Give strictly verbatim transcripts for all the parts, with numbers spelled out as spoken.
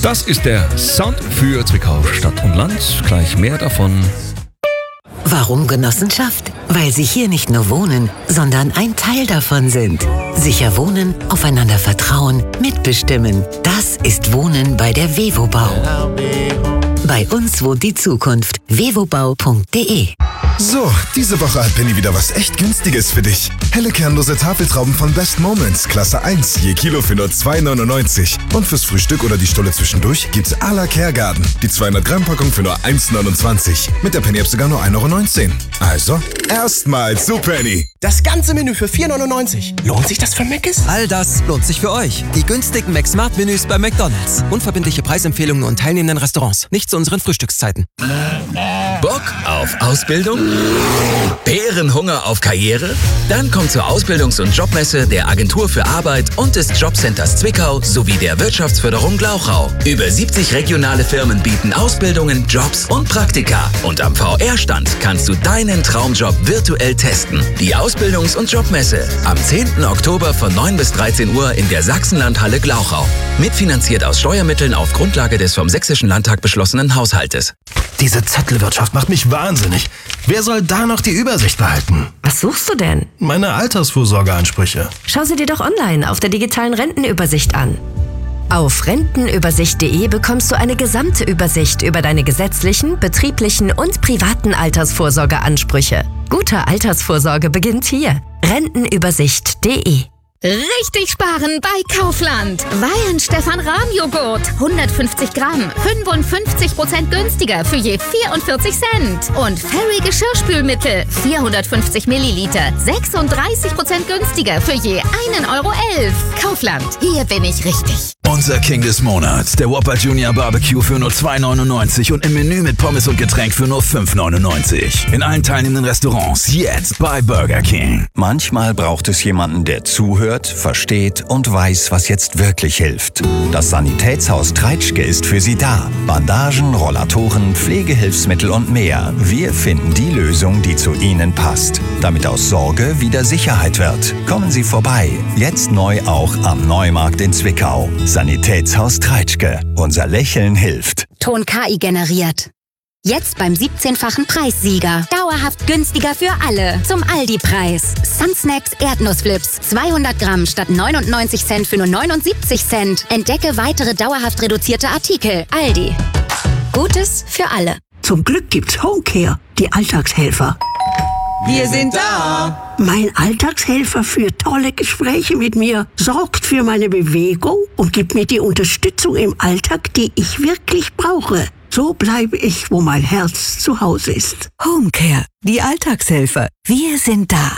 Das ist der Sound für Zwickau, Stadt und Land. Gleich mehr davon. Warum Genossenschaft? Weil Sie hier nicht nur wohnen, sondern ein Teil davon sind. Sicher wohnen, aufeinander vertrauen, mitbestimmen. Das ist Wohnen bei der Vevobau. Bei uns wohnt die Zukunft. vevobau punkt de. So, diese Woche hat Penny wieder was echt Günstiges für dich. Helle kernlose Tafeltrauben von Best Moments, Klasse eins, je Kilo für nur zwei neunundneunzig. Und fürs Frühstück oder die Stulle zwischendurch gibt's à la Kergarten. Die zweihundert Gramm Packung für nur eins neunundzwanzig. Mit der Penny-App sogar nur ein Euro neunzehn. Also, erstmal zu Penny. Das ganze Menü für vier neunundneunzig. Lohnt sich das für Mc's? All das lohnt sich für euch. Die günstigen McSmart-Menüs bei McDonald's. Unverbindliche Preisempfehlungen und teilnehmenden Restaurants. Nicht zu unseren Frühstückszeiten. Bock auf Ausbildung? Bärenhunger auf Karriere? Dann kommt zur Ausbildungs- und Jobmesse der Agentur für Arbeit und des Jobcenters Zwickau sowie der Wirtschaftsförderung Glauchau. Über siebzig regionale Firmen bieten Ausbildungen, Jobs und Praktika. Und am V R-Stand kannst du deinen Traumjob virtuell testen. Die Ausbildungs- und Jobmesse am zehnten Oktober von neun bis dreizehn Uhr in der Sachsenlandhalle Glauchau. Mitfinanziert aus Steuermitteln auf Grundlage des vom Sächsischen Landtag beschlossenen Haushaltes. Diese Zettelwirtschaft macht mich wahnsinnig. Wer soll da noch die Übersicht behalten? Was suchst du denn? Meine Altersvorsorgeansprüche. Schau sie dir doch online auf der digitalen Rentenübersicht an. Auf rentenübersicht punkt de bekommst du eine gesamte Übersicht über deine gesetzlichen, betrieblichen und privaten Altersvorsorgeansprüche. Gute Altersvorsorge beginnt hier. rentenübersicht punkt de. Richtig sparen bei Kaufland. Weihenstephan-Rahmjoghurt. hundertfünfzig Gramm. fünfundfünfzig Prozent günstiger für je vierundvierzig Cent. Und Fairy Geschirrspülmittel. vierhundertfünfzig Milliliter. sechsunddreißig Prozent günstiger für je einen Euro elf. Kaufland. Hier bin ich richtig. Unser King des Monats, der Whopper Junior Barbecue für nur zwei neunundneunzig und im Menü mit Pommes und Getränk für nur fünf neunundneunzig. In allen teilnehmenden Restaurants jetzt bei Burger King. Manchmal braucht es jemanden, der zuhört, versteht und weiß, was jetzt wirklich hilft. Das Sanitätshaus Treitschke ist für Sie da. Bandagen, Rollatoren, Pflegehilfsmittel und mehr. Wir finden die Lösung, die zu Ihnen passt. Damit aus Sorge wieder Sicherheit wird. Kommen Sie vorbei. Jetzt neu auch am Neumarkt in Zwickau. Sanitätshaus Treitschke. Unser Lächeln hilft. Ton K I generiert. Jetzt beim siebzehnfachen Preissieger. Dauerhaft günstiger für alle. Zum Aldi-Preis. Sunsnacks Erdnussflips. zweihundert Gramm statt neunundneunzig Cent für nur neunundsiebzig Cent. Entdecke weitere dauerhaft reduzierte Artikel. Aldi. Gutes für alle. Zum Glück gibt's Homecare, die Alltagshelfer. Wir sind da! Mein Alltagshelfer führt tolle Gespräche mit mir, sorgt für meine Bewegung und gibt mir die Unterstützung im Alltag, die ich wirklich brauche. So bleibe ich, wo mein Herz zu Hause ist. Homecare, die Alltagshelfer. Wir sind da.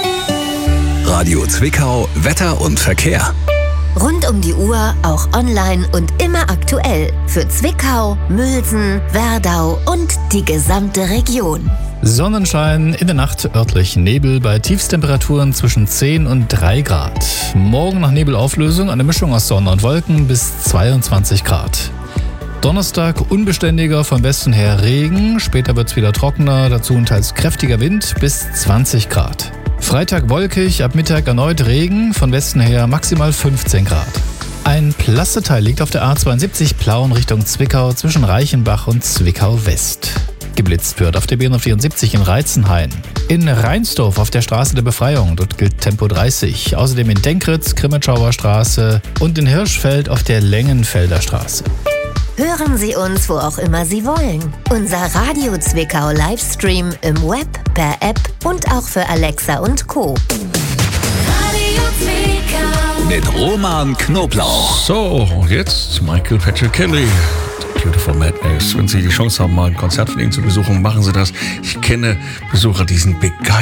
Radio Zwickau, Wetter und Verkehr. Rund um die Uhr, auch online und immer aktuell. Für Zwickau, Mülsen, Werdau und die gesamte Region. Sonnenschein, in der Nacht örtlich Nebel bei Tiefstemperaturen zwischen zehn und drei Grad. Morgen nach Nebelauflösung eine Mischung aus Sonne und Wolken bis zweiundzwanzig Grad. Donnerstag unbeständiger, von Westen her Regen, später wird es wieder trockener, dazu ein teils kräftiger Wind bis zwanzig Grad. Freitag wolkig, ab Mittag erneut Regen, von Westen her maximal fünfzehn Grad. Ein Plasteteil liegt auf der A zweiundsiebzig Plauen Richtung Zwickau zwischen Reichenbach und Zwickau West. Geblitzt wird auf der B hundertvierundsiebzig in Reitzenhain. In Reinsdorf auf der Straße der Befreiung, dort gilt Tempo dreißig. Außerdem in Denkritz, Grimmitschauer Straße und in Hirschfeld auf der Längenfelder Straße. Hören Sie uns, wo auch immer Sie wollen. Unser Radio Zwickau Livestream im Web, per App und auch für Alexa und Co. Radio Zwickau. Mit Roman Knoblauch. So, und jetzt Michael Patrick Kelly. Beautiful Madness. Wenn Sie die Chance haben, mal ein Konzert von ihm zu besuchen, machen Sie das. Ich kenne Besucher, die sind begeistert.